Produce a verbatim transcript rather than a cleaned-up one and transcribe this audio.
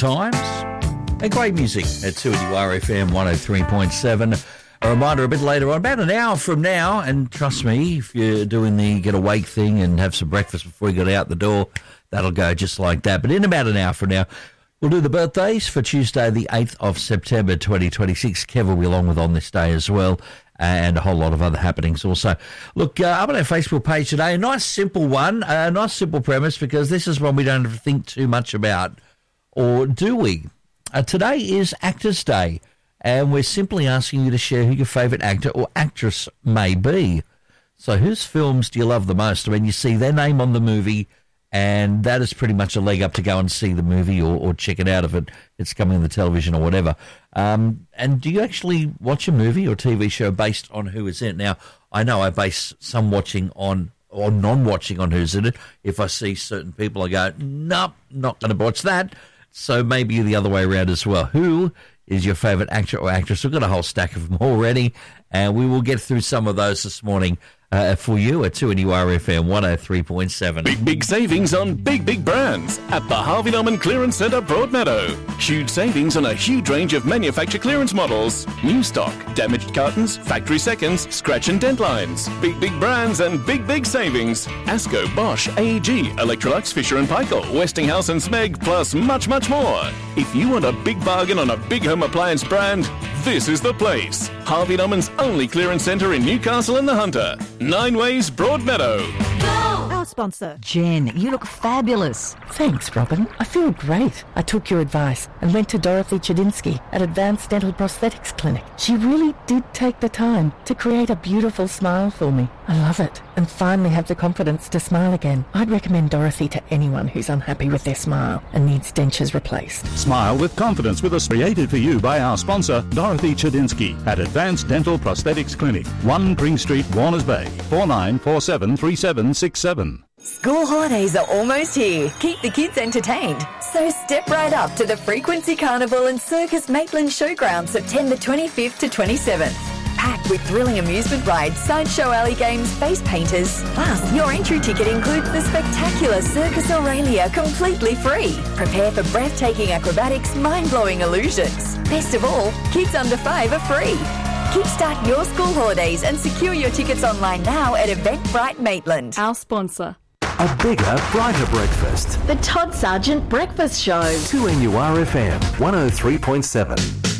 times and great music at two N U R F M one oh three point seven. A reminder a bit later on, about an hour from now, and trust me, if you're doing the get awake thing and have some breakfast before you get out the door, that'll go just like that. But in about an hour from now, we'll do the birthdays for Tuesday, the eighth of September twenty twenty-six. Kev will be along with on this day as well, and a whole lot of other happenings also. Look, uh, up on our Facebook page today, a nice simple one, a nice simple premise, because this is one we don't have to think too much about, or do we? Uh, today is Actors' Day, and we're simply asking you to share who your favourite actor or actress may be. So whose films do you love the most? I mean, you see their name on the movie, and that is pretty much a leg up to go and see the movie or, or check it out if it, it's coming on the television or whatever. Um, and do you actually watch a movie or T V show based on who is in it? Now, I know I base some watching on or non-watching on who's in it. If I see certain people, I go, nope, not going to watch that. So maybe the other way around as well. Who is your favourite actor or actress? We've got a whole stack of them already, and we will get through some of those this morning uh, for you at two N U R F M one oh three point seven. Big, big savings on big, big brands at the Harvey Norman Clearance Centre, Broadmeadow. Huge savings on a huge range of manufacturer clearance models. New stock, damaged cartons, factory seconds, scratch and dent lines. Big, big brands and big, big savings. Asco, Bosch, A E G, Electrolux, Fisher and Paykel, Westinghouse and Smeg, plus much, much more. If you want a big bargain on a big home appliance brand, this is the place. Harvey Norman's only clearance centre in Newcastle and the Hunter. Nine Ways, Broadmeadow. Our sponsor. Jen, you look fabulous. Thanks, Robin. I feel great. I took your advice and went to Dorothy Chedinsky at Advanced Dental Prosthetics Clinic. She really did take the time to create a beautiful smile for me. I love it and finally have the confidence to smile again. I'd recommend Dorothy to anyone who's unhappy with their smile and needs dentures replaced. Smile with confidence with us, created for you by our sponsor, Dorothy Chedinsky at Advanced Dental Prosthetics Clinic, one Green Street, Warners Bay, four nine four seven three seven six seven. School holidays are almost here. Keep the kids entertained. So step right up to the Frequency Carnival and Circus Maitland Showground, September twenty-fifth to twenty-seventh. Packed with thrilling amusement rides, sideshow alley games, face painters. Plus, your entry ticket includes the spectacular Circus Aurelia completely free. Prepare for breathtaking acrobatics, mind-blowing illusions. Best of all, kids under five are free. Kickstart your school holidays and secure your tickets online now at Eventbrite Maitland. Our sponsor. A bigger, brighter breakfast. The Todd Sargent Breakfast Show. two N U R F M one oh three point seven.